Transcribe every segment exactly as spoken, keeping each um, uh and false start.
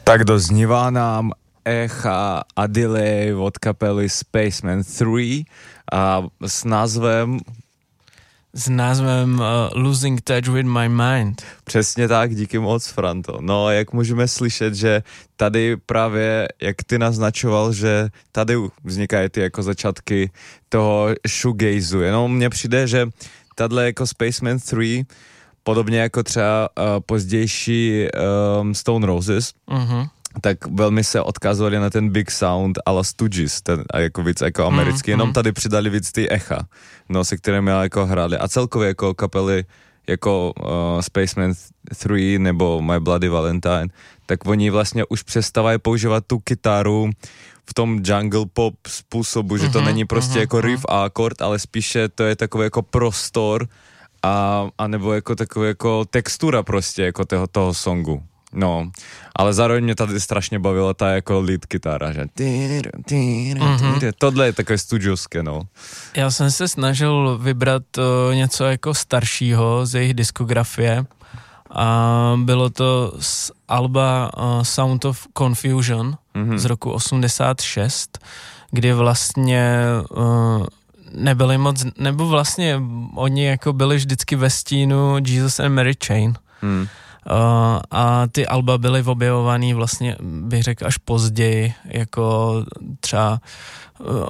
Tak doznívá nám echa a delay od kapely Spaceman tři a s názvem S názvem uh, Losing Touch with My Mind. Přesně tak, díky moc, Franto. No, jak můžeme slyšet, že tady právě, jak ty naznačoval, že tady vznikají ty jako začátky toho shoegazu. Jenom mně přijde, že tahle jako Spaceman tři, podobně jako třeba uh, pozdější um, Stone Roses, uh-huh. tak velmi se odkazovali na ten big sound a la Stooges, ten a jako víc jako americký, mm, jenom mm. tady přidali víc ty echa, no, se kterými jako hráli. A celkově jako kapely jako uh, Spaceman tři nebo My Bloody Valentine, tak oni vlastně už přestávají používat tu kytaru v tom jungle pop způsobu, že to mm-hmm, není prostě mm-hmm, jako riff a akord, ale spíše to je takový jako prostor a, a nebo jako takový jako textura prostě jako toho, toho songu. No, ale zároveň mě tady strašně bavila ta jako lead kytára, že mm-hmm. tohle je takové studiovské, no. Já jsem se snažil vybrat uh, něco jako staršího z jejich diskografie a bylo to z alba uh, Sound of Confusion mm-hmm. z roku osmdesát šest, kdy vlastně uh, nebyli moc, nebo vlastně oni jako byli vždycky ve stínu Jesus and Mary Chain. Mm. Uh, a ty alba byly objevovaný vlastně, bych řekl, až později, jako třeba uh,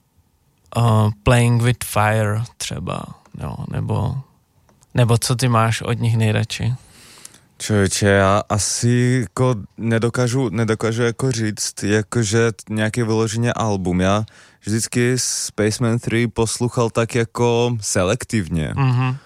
uh, Playing with Fire třeba, jo, nebo, nebo co ty máš od nich nejradši? Člověče, já asi jako nedokážu, nedokážu jako říct, jakože nějaké vyloženě album. Já vždycky Spaceman tři poslouchal tak jako selektivně. Mhm.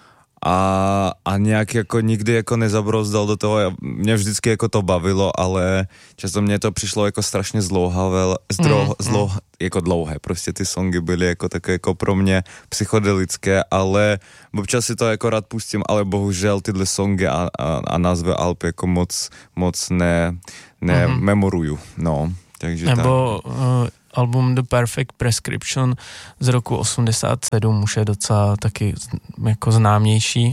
A, a nějak jako nikdy jako nezabrouzdal do toho, mě vždycky jako to bavilo, ale často mě to přišlo jako strašně zdlouhavé, zdro, mm, zlo, mm. jako dlouhé, prostě ty songy byly jako také jako pro mě psychodelické, ale občas si to jako rád pustím, ale bohužel tyhle songy a, a, a názvy alb jako moc, moc ne, ne mm. memoruju, no, takže nebo tak. Uh, album The Perfect Prescription z roku osmdesát sedm už je docela taky jako známější.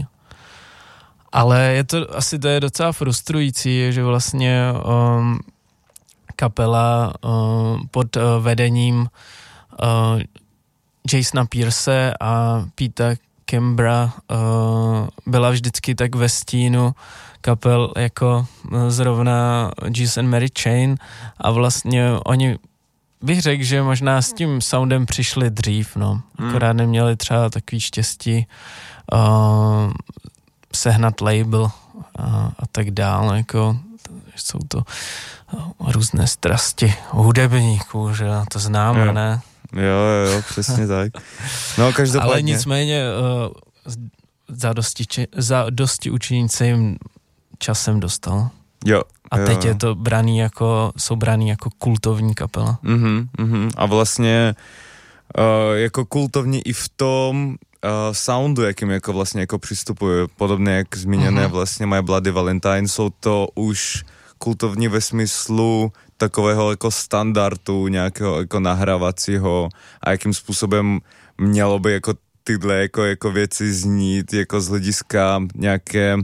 Ale je to, asi to je docela frustrující, že vlastně um, kapela um, pod uh, vedením uh, Jasona Pierce a Peta Kembra uh, byla vždycky tak ve stínu kapel jako uh, zrovna Jesus and Mary Chain a vlastně oni bych řekl, že možná s tím soundem přišli dřív, no. Akorát neměli třeba takový štěstí uh, sehnat label a, a tak dále, jako jsou to uh, různé strasti hudebníků, že to známe, jo. ne? Jo, jo, jo, přesně tak. No, každopádně. Ale nicméně uh, za, dosti, za dosti učiníci jim časem dostal. Jo. A teď jo. je to braný jako, jsou braný jako kultovní kapela. Mm-hmm, mm-hmm. A vlastně uh, jako kultovní i v tom uh, soundu, jakým jako vlastně jako přistupuje, podobně jak zmíněné mm-hmm. vlastně My Bloody Valentine, jsou to už kultovní ve smyslu takového jako standardu nějakého jako nahrávacího a jakým způsobem mělo by jako tyhle jako, jako věci znít jako z hlediska nějaké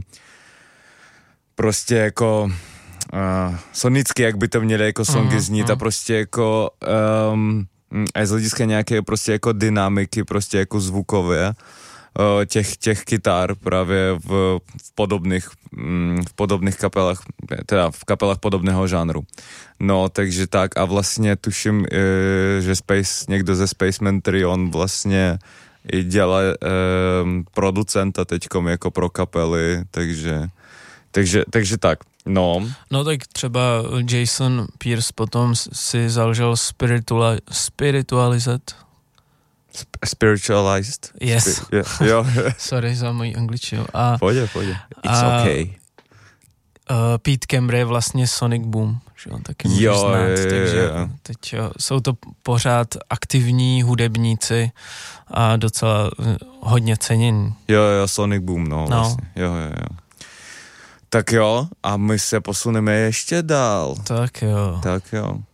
prostě jako uh, sonicky, jak by to měly jako songy znít a prostě jako um, a z hlediska nějaké prostě jako dynamiky, prostě jako zvukové uh, těch, těch kytar právě v, v podobných um, v podobných kapelách, teda v kapelách podobného žánru. No, takže tak a vlastně tuším, uh, že Space, někdo ze Spaceman tři, on vlastně i dělá uh, producenta teďkom jako pro kapely, takže Takže, takže tak, no. No tak třeba Jason Pierce potom si založil spirituali- Spiritualized. Sp- spiritualized? Yes. Spi- yeah, jo. Sorry za moji angličtinu. A, pojde, pojde. It's a, okay. Uh, Pete Kembre je vlastně Sonic Boom, že on taky můžeš jo, znát, je, je, takže je. teď jo, jsou to pořád aktivní hudebníci a docela hodně cenění. Jo, jo, Sonic Boom, no, no. vlastně. Jo, jo, jo. Tak jo, a my se posuneme ještě dál. Tak jo. Tak jo.